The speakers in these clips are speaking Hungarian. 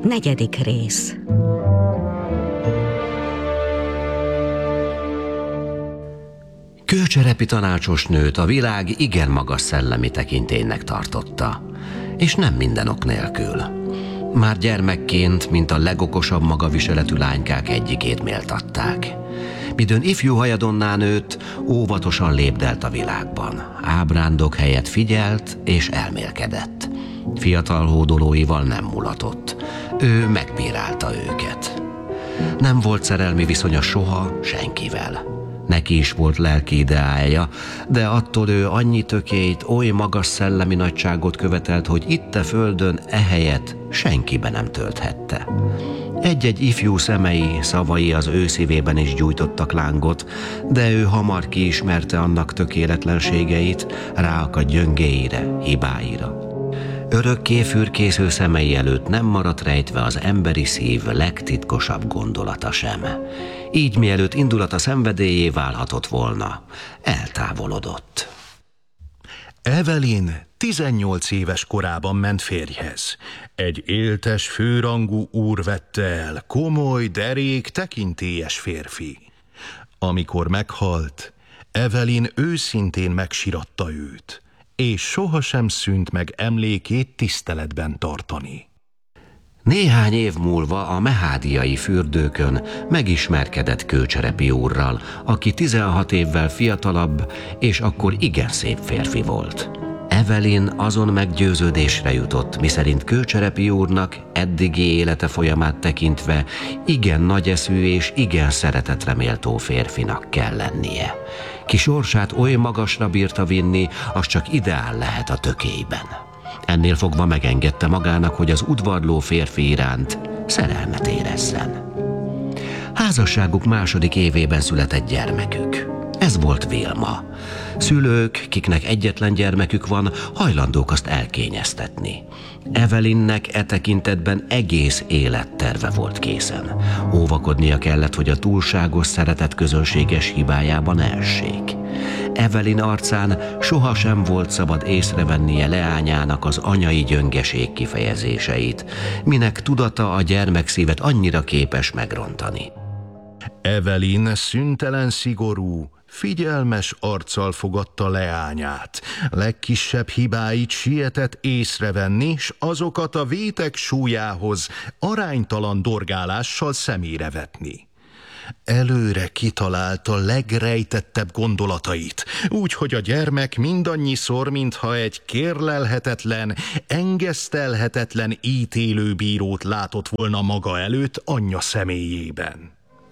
4. rész. Kőcserepi tanácsosnőt a világ igen magas szellemi tekintélynek tartotta, és nem minden ok nélkül. Már gyermekként, mint a legokosabb magaviseletű lánykák egyikét méltatták. Midőn ifjú hajadonná nőtt, óvatosan lépdelt a világban. Ábrándok helyett figyelt és elmélkedett. Fiatal hódolóival nem mulatott. Ő megbírálta őket. Nem volt szerelmi viszonya soha senkivel. Neki is volt lelki ideája, de attól ő annyi tökélyt, oly magas szellemi nagyságot követelt, hogy itt a földön ehelyett senkibe nem tölthette. Egy-egy ifjú szemei, szavai az ő szívében is gyújtottak lángot, de ő hamar kiismerte annak tökéletlenségeit, ráakadt gyöngéire, hibáira. Örökké fürkésző szemei előtt nem maradt rejtve az emberi szív legtitkosabb gondolata sem. Így mielőtt indulata szenvedélyé válhatott volna, eltávolodott. Evelyn 18 éves korában ment férjhez. Egy éltes, főrangú úr vette el, komoly, derék, tekintélyes férfi. Amikor meghalt, Evelyn őszintén megsiratta őt, és sohasem szűnt meg emlékét tiszteletben tartani. Néhány év múlva a mehádiai fürdőkön megismerkedett Kőcserepi úrral, aki 16 évvel fiatalabb, és akkor igen szép férfi volt. Evelyn azon meggyőződésre jutott, miszerint Kőcserepi úrnak eddigi élete folyamát tekintve igen nagyeszű és igen szeretetre méltó férfinak kell lennie. Ki sorsát oly magasra bírta vinni, az csak ideál lehet a tökélyben. Ennél fogva megengedte magának, hogy az udvarló férfi iránt szerelmet érezzen. Házasságuk második évében született gyermekük. Ez volt Vilma. Szülők, kiknek egyetlen gyermekük van, hajlandók azt elkényeztetni. Evelynnek e tekintetben egész életterve volt készen. Óvakodnia kellett, hogy a túlságos szeretet közönséges hibájában ne essék. Evelyn arcán sohasem volt szabad észrevennie leányának az anyai gyöngeség kifejezéseit, minek tudata a gyermekszívet annyira képes megrontani. Evelyn szüntelen szigorú, figyelmes arccal fogadta leányát. Legkisebb hibáit sietett észrevenni, s azokat a vétek súlyához aránytalan dorgálással szemére vetni. Előre kitalálta legrejtettebb gondolatait, úgy, hogy a gyermek mindannyiszor, mintha egy kérlelhetetlen, engesztelhetetlen ítélőbírót látott volna maga előtt anyja személyében.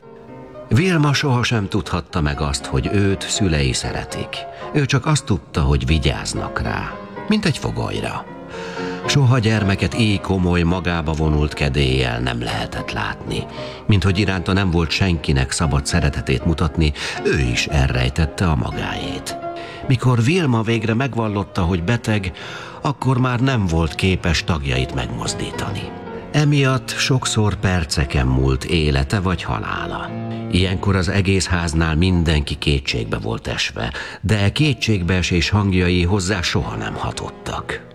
Vilma sohasem tudhatta meg azt, hogy őt szülei szeretik. Ő csak azt tudta, hogy vigyáznak rá, mint egy fogolyra. Soha gyermeket így komoly, magába vonult kedéllyel nem lehetett látni. Minthogy iránta nem volt senkinek szabad szeretetét mutatni, ő is elrejtette a magáét. Mikor Vilma végre megvallotta, hogy beteg, akkor már nem volt képes tagjait megmozdítani. Emiatt sokszor perceken múlt élete vagy halála. Ilyenkor az egész háznál mindenki kétségbe volt esve, de kétségbeesés hangjai hozzá soha nem hatottak.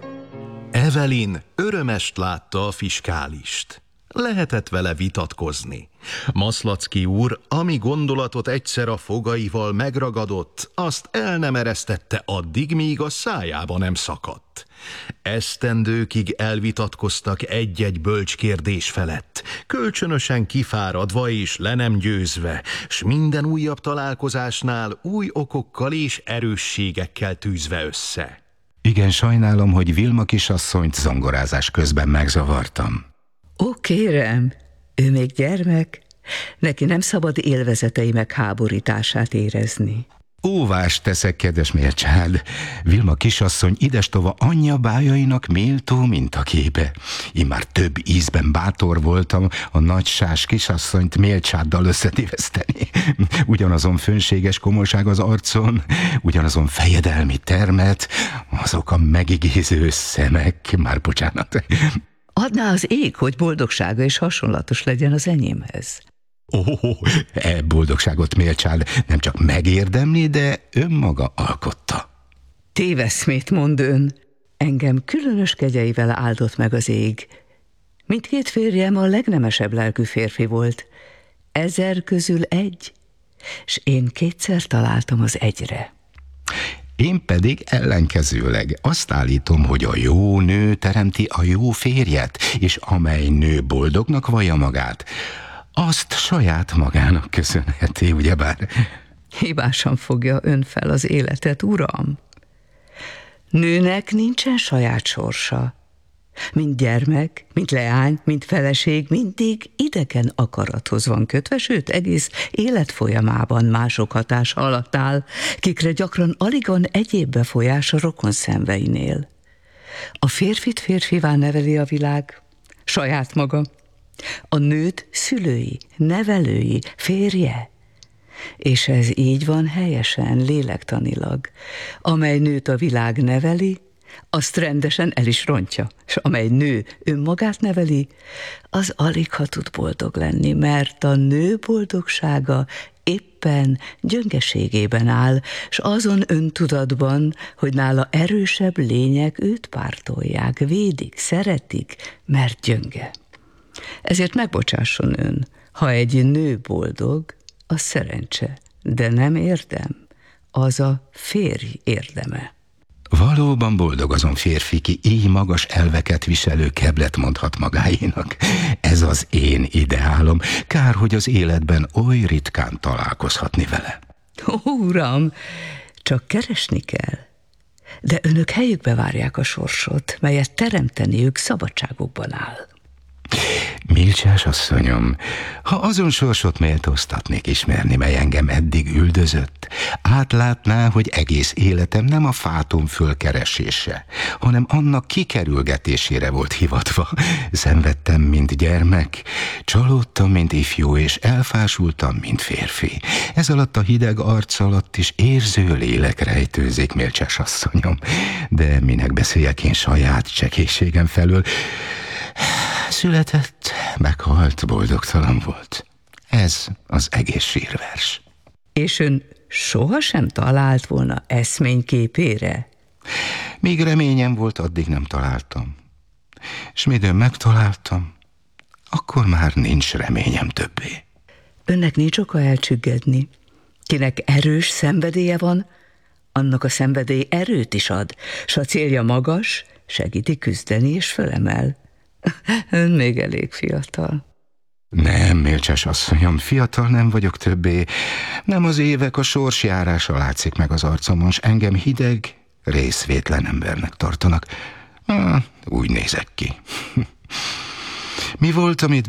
Evelyn örömest látta a fiskálist. Lehetett vele vitatkozni. Maszlacki úr, ami gondolatot egyszer a fogaival megragadott, azt el nem eresztette addig, míg a szájába nem szakadt. Esztendőkig elvitatkoztak egy-egy bölcs kérdés felett, kölcsönösen kifáradva és le nem győzve, s minden újabb találkozásnál új okokkal és erősségekkel tűzve össze. Igen, sajnálom, hogy Vilma kisasszonyt zongorázás közben megzavartam. Ó, kérem, ő még gyermek, neki nem szabad élvezetei megháborítását érezni. Óvást teszek, kedves Mélcsád. Vilma kisasszony idestova anyja bájainak méltó mintaképe. Én már több ízben bátor voltam a nagysás kisasszonyt Mélcsáddal összetéveszteni. Ugyanazon fönséges komolyság az arcon, ugyanazon fejedelmi termet, azok a megigéző szemek, már bocsánat. Adná az ég, hogy boldogsága is hasonlatos legyen az enyémhez. Boldogságot Mélcsád nem csak megérdemli, de önmaga alkotta. Téveszmét mond ön. Engem különös kegyeivel áldott meg az ég. Mindkét férjem a legnemesebb lelkű férfi volt. 1000 közül egy, s én 2-szer találtam az egyre. Én pedig ellenkezőleg azt állítom, hogy a jó nő teremti a jó férjet, és amely nő boldognak vallja magát, azt saját magának köszönheti, ugyebár? Hibásan fogja ön fel az életet, uram. Nőnek nincsen saját sorsa. Mind gyermek, mind leány, mind feleség mindig idegen akarathoz van kötve, sőt, egész élet folyamában mások hatása alatt áll, kikre gyakran alig van egyéb befolyás a rokon szenveinél. A férfit férfivá neveli a világ, saját maga. A nőt szülői, nevelői, férje. És ez így van helyesen, lélektanilag. Amely nőt a világ neveli, azt rendesen el is rontja, és amely nő önmagát neveli, az alig ha tud boldog lenni, mert a nő boldogsága éppen gyöngeségében áll, s azon öntudatban, hogy nála erősebb lények őt pártolják, védik, szeretik, mert gyönge. Ezért megbocsásson ön, ha egy nő boldog, az szerencse, de nem érdem, az a férj érdeme. Valóban boldog azon férfi, ki így magas elveket viselő keblet mondhat magáénak. Ez az én ideálom. Kár, hogy az életben oly ritkán találkozhatni vele. Ó, uram, csak keresni kell. De önök helyükbe várják a sorsot, melyet teremteniük szabadságukban áll. Milcsás asszonyom, ha azon sorsot méltóztatnék ismerni, mely engem eddig üldözött, átlátná, hogy egész életem nem a fátum fölkeresése, hanem annak kikerülgetésére volt hivatva. Szenvedtem, mint gyermek, csalódtam, mint ifjú, és elfásultam, mint férfi. Ez alatt a hideg arc alatt is érző lélek rejtőzik, Milcsás asszonyom. De minek beszéljek én saját csekélységem felől? Született, meghalt, boldogtalan volt. Ez az egész sírvers. És ön sohasem talált volna eszményképére? Míg reményem volt, addig nem találtam. S midőn megtaláltam, akkor már nincs reményem többé. Önnek nincs oka elcsüggedni. Kinek erős szenvedélye van, annak a szenvedély erőt is ad, s a célja magas, segíti küzdeni és fölemel. Ön még elég fiatal. Nem, Milcsás asszonyom, fiatal nem vagyok többé. Nem az évek, a sorsjárása látszik meg az arcomon, s engem hideg, részvétlen embernek tartanak. Úgy nézek ki. Mi volt, amit